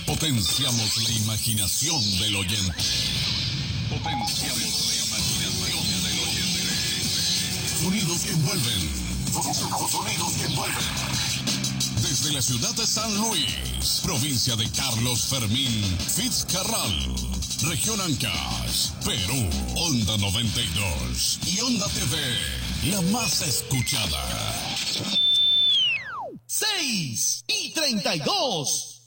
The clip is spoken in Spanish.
Potenciamos la imaginación del oyente. Potenciamos la imaginación del oyente. Sonidos que envuelven. Sonidos que envuelven. Desde la ciudad de San Luis, provincia de Carlos Fermín Fitzcarral, región Ancash, Perú, Onda 92 y Onda TV, la más escuchada. 6:32.